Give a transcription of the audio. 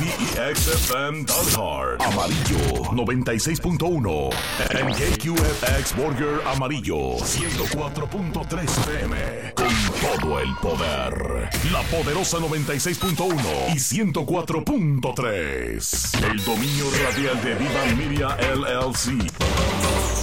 y XFM Dalhart. Amarillo 96.1. En KQFX Burger Amarillo 104.3 FM. Con todo el poder. La poderosa 96.1 y 104.3. El dominio radial de Viva Media LLC.